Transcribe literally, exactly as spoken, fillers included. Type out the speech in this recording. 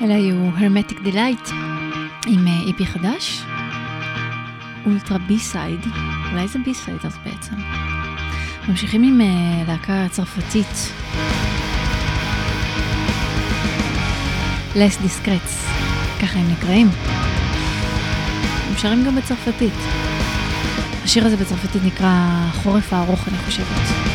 אלה היו Hermetic Delight עם E P חדש, אולטרה בי-סייד, אולי זה בי-סייד אז בעצם. ממשיכים עם להקה צרפתית, Les Discrets, ככה הם נקראים. הם שרים גם בצרפתית. השיר הזה בצרפתית נקרא חורף הארוך, אני חושבת.